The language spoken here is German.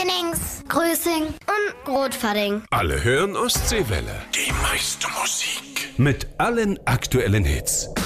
Tünnings, Größing und Rotfarding. Alle hören Ostseewelle. Die meiste Musik. Mit allen aktuellen Hits.